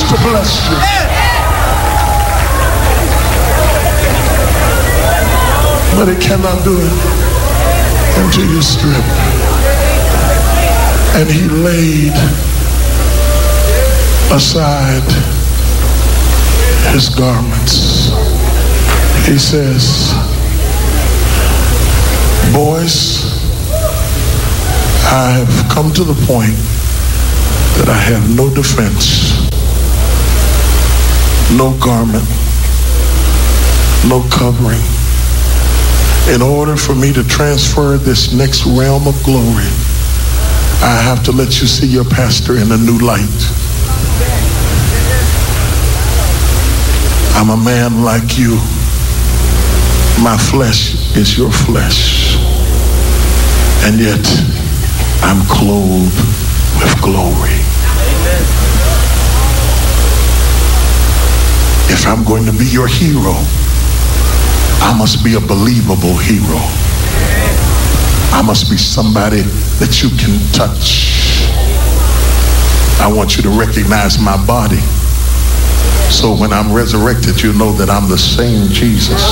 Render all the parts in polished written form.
to bless you. But it cannot do it until you strip. And he laid aside his garments. He says, boys, I have come to the point that I have no defense, no garment, no covering. In order for me to transfer this next realm of glory, I have to let you see your pastor in a new light. I'm a man like you. My flesh is your flesh. And yet, I'm clothed with glory. If I'm going to be your hero, I must be a believable hero. I must be somebody that you can touch. I want you to recognize my body. So when I'm resurrected, you know that I'm the same Jesus.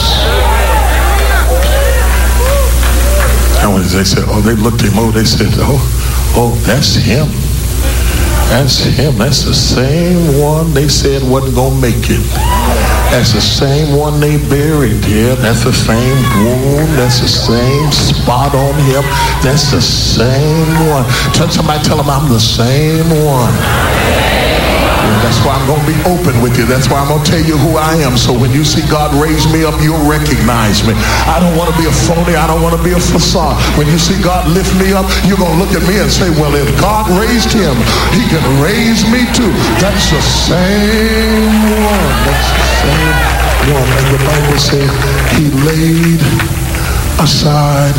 And when they said, oh, they looked him over, they said, oh, that's him. That's him. That's the same one they said wasn't going to make it. That's the same one they buried. Yeah, that's the same wound. That's the same spot on him. That's the same one. Somebody tell him I'm the same one. That's why I'm going to be open with you. That's why I'm going to tell you who I am. So when you see God raise me up, you'll recognize me. I don't want to be a phony. I don't want to be a facade. When you see God lift me up, you're going to look at me and say, well, if God raised him, he can raise me too. That's the same one. That's the same one. And the Bible says he laid aside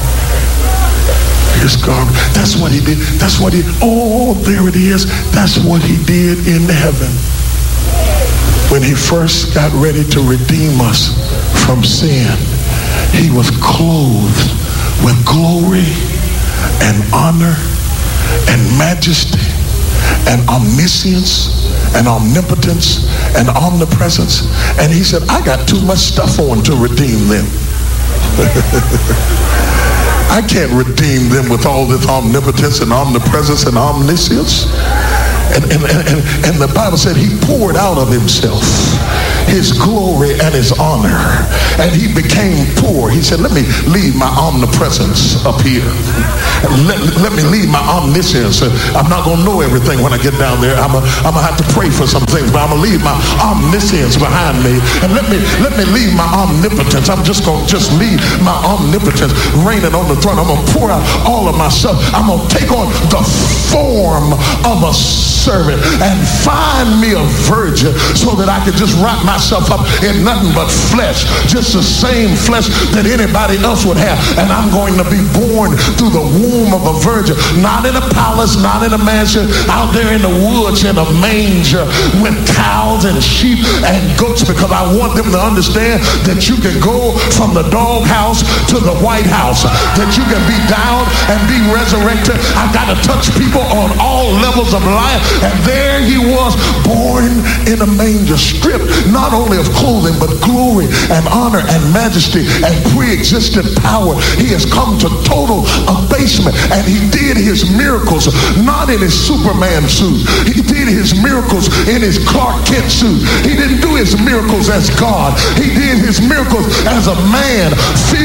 his garment. That's what he did. That's what he, oh, there it is. That's what he did in heaven. When he first got ready to redeem us from sin, he was clothed with glory and honor and majesty and omniscience and omnipotence and omnipresence. And he said, I got too much stuff on to redeem them. I can't redeem them with all this omnipotence and omnipresence and omniscience. And the Bible said he poured out of himself his glory and his honor. And he became poor. He said, let me leave my omnipresence up here. Let me leave my omniscience. I'm not going to know everything when I get down there. I'm going to have to pray for some things, but I'm going to leave my omniscience behind me. And let me leave my omnipotence. I'm just going to leave my omnipotence reigning on the throne. I'm going to pour out all of myself. I'm going to take on the form of a servant and find me a virgin so that I can just wrap myself up in nothing but flesh, just the same flesh that anybody else would have. And I'm going to be born through the womb of a virgin, not in a palace, not in a mansion, out there in the woods in a manger with cows and sheep and goats, because I want them to understand that you can go from the doghouse to the White House, that you can be down and be resurrected. I've got to touch people on all levels of life. And there he was, born in a manger, stripped not only of clothing but glory and honor and majesty and pre-existent power. He has come to total abasement, and he did his miracles not in his Superman suit. He did his miracles in his Clark Kent suit. He didn't do his miracles as God. He did his miracles as a man